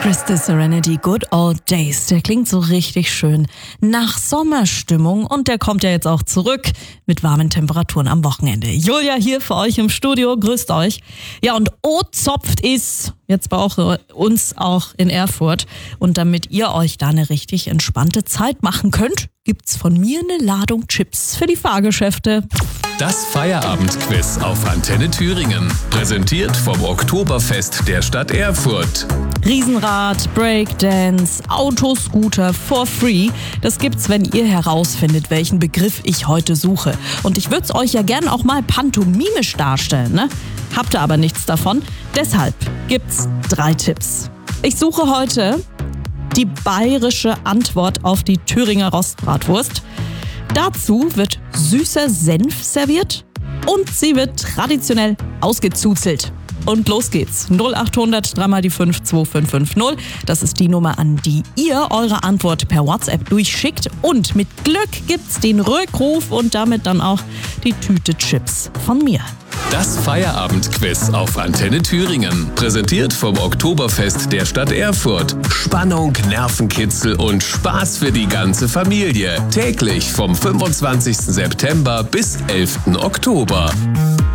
Crystal Serenity, Good Old Days. Der klingt so richtig schön nach Sommerstimmung und der kommt ja jetzt auch zurück mit warmen Temperaturen am Wochenende. Julia hier für euch im Studio, grüßt euch. Ja, und O-Zopft ist jetzt bei uns auch in Erfurt. Und damit ihr euch da eine richtig entspannte Zeit machen könnt, gibt's von mir eine Ladung Chips für die Fahrgeschäfte. Das Feierabendquiz auf Antenne Thüringen. Präsentiert vom Oktoberfest der Stadt Erfurt. Riesenrad, Breakdance, Autoscooter for free. Das gibt's, wenn ihr herausfindet, welchen Begriff ich heute suche. Und ich würde es euch ja gern auch mal pantomimisch darstellen, ne? Habt ihr aber nichts davon. Deshalb gibt's 3 Tipps. Ich suche heute die bayerische Antwort auf die Thüringer Rostbratwurst. Dazu wird süßer Senf serviert und sie wird traditionell ausgezuzelt. Und los geht's. 0800 3 mal die 5 2550. Das ist die Nummer, an die ihr eure Antwort per WhatsApp durchschickt. Und mit Glück gibt's den Rückruf und damit dann auch die Tüte Chips von mir. Das Feierabendquiz auf Antenne Thüringen. Präsentiert vom Oktoberfest der Stadt Erfurt. Spannung, Nervenkitzel und Spaß für die ganze Familie. Täglich vom 25. September bis 11. Oktober.